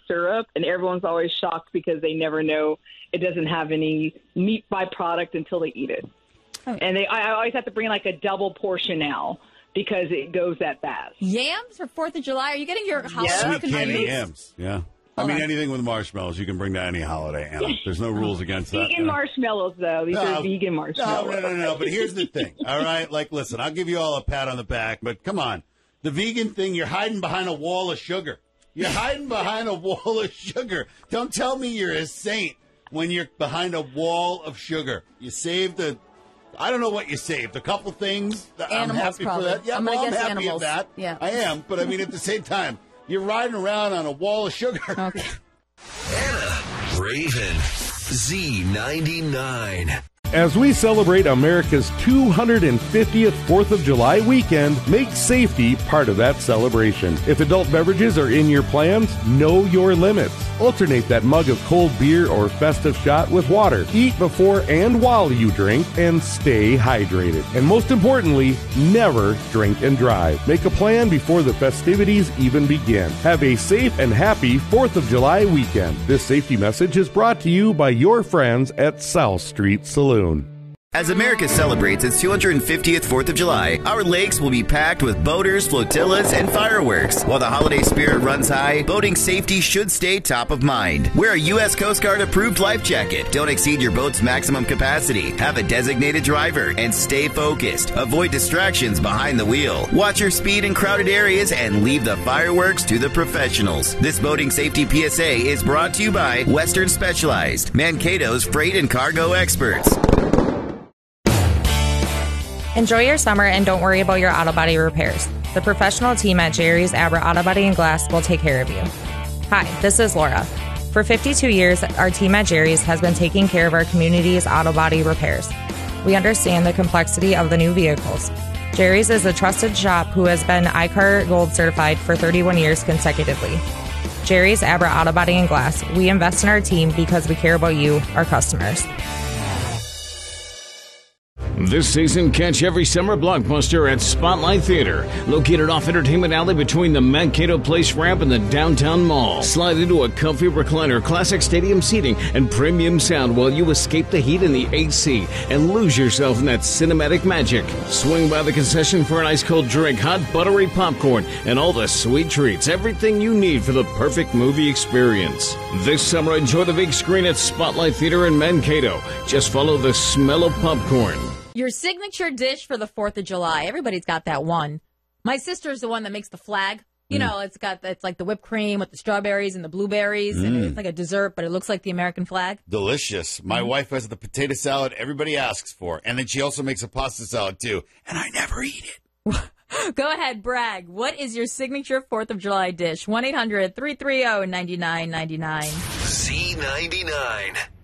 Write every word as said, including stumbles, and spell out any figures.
syrup, and everyone's always shocked because they never know it doesn't have any meat byproduct until they eat it. Oh. And they, I always have to bring like a double portion now because it goes that fast. Yams for fourth of July? Are you getting your holiday Sweet confused? candy yams, yeah. I mean, anything with marshmallows, you can bring to any holiday, Anna. There's no rules against that. Vegan marshmallows, though. These no, are vegan marshmallows. No, no, no, no. But here's the thing, all right? Like, listen, I'll give you all a pat on the back, but come on. The vegan thing, you're hiding behind a wall of sugar. You're hiding behind a wall of sugar. Don't tell me you're a saint when you're behind a wall of sugar. You saved a, I don't know what you saved, a couple things. Animals, I'm happy probably. for that. Yeah, I'm well, gonna I'm guess happy animals. of that. Yeah. I am, but I mean, at the same time, you're riding around on a wall of sugar. Okay. Anna Raven, Z ninety-nine. As we celebrate America's two hundred fiftieth fourth of July weekend, make safety part of that celebration. If adult beverages are in your plans, know your limits. Alternate that mug of cold beer or festive shot with water. Eat before and while you drink, and stay hydrated. And most importantly, never drink and drive. Make a plan before the festivities even begin. Have a safe and happy fourth of July weekend. This safety message is brought to you by your friends at South Street Saloon. As America celebrates its two hundred fiftieth fourth of July, our lakes will be packed with boaters, flotillas, and fireworks. While the holiday spirit runs high, boating safety should stay top of mind. Wear a U S Coast Guard approved life jacket. Don't exceed your boat's maximum capacity. Have a designated driver and stay focused. Avoid distractions behind the wheel. Watch your speed in crowded areas and leave the fireworks to the professionals. This boating safety P S A is brought to you by Western Specialized, Mankato's freight and cargo experts. Enjoy your summer and don't worry about your auto body repairs. The professional team at Jerry's Abra Auto Body and Glass will take care of you. Hi, this is Laura. For fifty-two years, our team at Jerry's has been taking care of our community's auto body repairs. We understand the complexity of the new vehicles. Jerry's is a trusted shop who has been I C A R Gold certified for thirty-one years consecutively. Jerry's Abra Auto Body and Glass. We invest in our team because we care about you, our customers. This season, catch every summer blockbuster at Spotlight Theater, located off Entertainment Alley between the Mankato Place ramp and the downtown mall. Slide into a comfy recliner, classic stadium seating, and premium sound while you escape the heat in the A C and lose yourself in that cinematic magic. Swing by the concession for an ice-cold drink, hot buttery popcorn, and all the sweet treats. Everything you need for the perfect movie experience. This summer, enjoy the big screen at Spotlight Theater in Mankato. Just follow the smell of popcorn. Your signature dish for the fourth of July. Everybody's got that one. My sister's the one that makes the flag. You mm. know, it's got it's like the whipped cream with the strawberries and the blueberries, mm. and it's like a dessert, but it looks like the American flag. Delicious. My mm. wife has the potato salad everybody asks for, and then she also makes a pasta salad, too, and I never eat it. Go ahead, brag. What is your signature fourth of July dish? one eight hundred three three zero nine nine nine nine. Z ninety-nine.